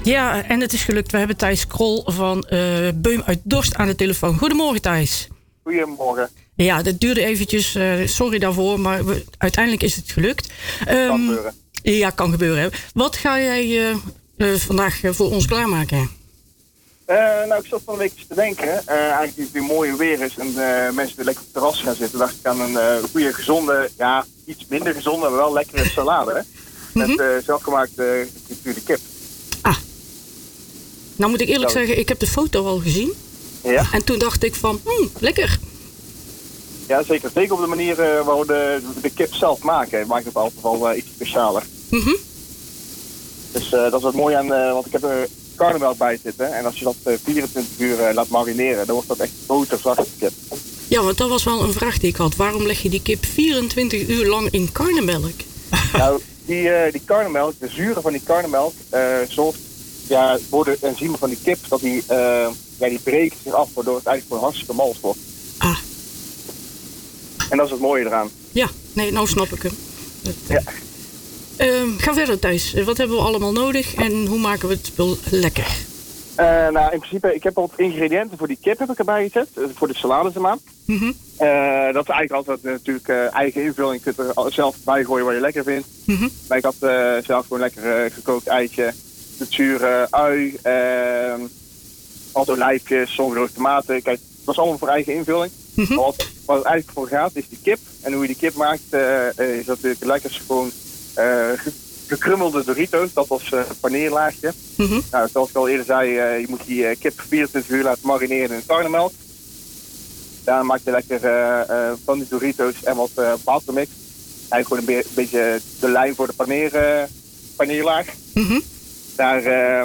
Ja, en het is gelukt. We hebben Thijs Krol van Beum uit Dorst aan de telefoon. Goedemorgen, Thijs. Goedemorgen. Ja, dat duurde eventjes. Sorry daarvoor, maar uiteindelijk is het gelukt. Kan gebeuren. Ja, kan gebeuren. Hè. Wat ga jij vandaag voor ons klaarmaken? Nou, ik zat van een week eens te denken. Eigenlijk nu het weer mooie weer is en mensen weer lekker op het terras gaan zitten, dacht ik aan een goede, gezonde, ja, iets minder gezonde, maar wel lekkere salade. Hè? Met zelfgemaakte gefrituurde kip. Nou moet ik eerlijk zeggen, ik heb de foto al gezien. Ja. En toen dacht ik van, lekker. Ja, zeker. Zeker op de manier waarop we de kip zelf maken. Maakt het altijd wel iets specialer. Mm-hmm. Dus dat is wat mooi aan, want ik heb er karnemelk bij zitten. En als je dat 24 uur laat marineren, dan wordt dat echt boterzachte kip. Ja, want dat was wel een vraag die ik had. Waarom leg je die kip 24 uur lang in karnemelk? Nou, die karnemelk, de zuren van die karnemelk, zorgt voor de enzymen van die kip, dat die breken zich af, waardoor het eigenlijk gewoon hartstikke mals wordt. En dat is het mooie eraan. Ja, nee, nou snap ik hem. Ja. Ga verder, Thijs. Wat hebben we allemaal nodig en hoe maken we het spul lekker? Nou, in principe, ik heb al wat ingrediënten voor die kip heb ik erbij gezet. Voor de salade, zeg maar. Mm-hmm. Dat is eigenlijk altijd natuurlijk eigen invulling. Je kunt er zelf bij gooien wat je lekker vindt. Mm-hmm. Maar ik had zelf gewoon lekker gekookt eitje, met zure ui, wat olijfjes, zongedroogde tomaten. Kijk, dat was allemaal voor eigen invulling. Mm-hmm. Maar wat het eigenlijk voor gaat, is die kip. En hoe je die kip maakt, is natuurlijk lekker gewoon gekrummelde Doritos. Dat was paneerlaagje. Mm-hmm. Nou, zoals ik al eerder zei, je moet die kip 24 uur laten marineren in karnemelk. Daarna maak je lekker van die Doritos en wat watermix. Eigenlijk gewoon een beetje de lijn voor de paneerlaag. Mm-hmm. Daar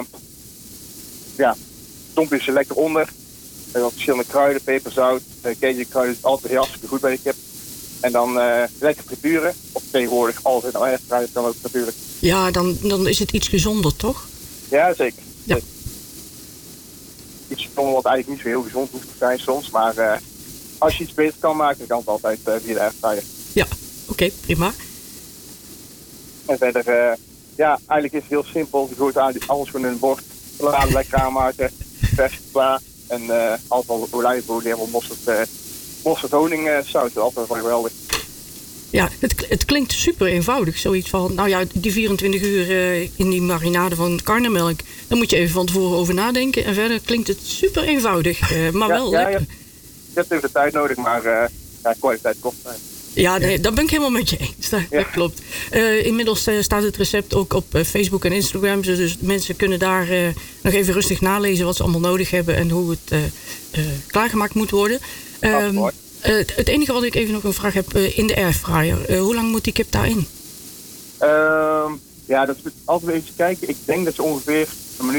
domp je ze lekker onder. Wat verschillende kruiden, peper, zout. Cajun-kruiden is altijd heel hartstikke goed bij de kip. En dan lekker frituren. Of tegenwoordig alles in de airfryer kan ook natuurlijk. Ja, dan is het iets gezonder, toch? Ja, zeker. Ja. Iets gezonder wat eigenlijk niet zo heel gezond hoeft te zijn soms. Maar als je iets beter kan maken, dan kan het altijd via de airfryer. Ja, oké, prima. En verder, eigenlijk is het heel simpel. Je gooit alles gewoon in een bord. Salade lekker aanmaken. Vers klaar. En altijd olijfolie, helemaal mosterd, honing, zout. Altijd wel geweldig. Ja, het klinkt super eenvoudig. Zoiets van, nou ja, die 24 uur in die marinade van karnemelk. Daar moet je even van tevoren over nadenken. En verder klinkt het super eenvoudig. Maar wel lekker. Je hebt even de tijd nodig, maar kwaliteit kost tijd. Ja, nee, dat ben ik helemaal met je eens. Dat klopt. Inmiddels staat het recept ook op Facebook en Instagram. Dus mensen kunnen daar nog even rustig nalezen wat ze allemaal nodig hebben en hoe het klaargemaakt moet worden. Het enige wat ik even nog een vraag heb in de airfryer. Hoe lang moet die kip daarin? Dat is altijd even kijken. Ik denk dat je ongeveer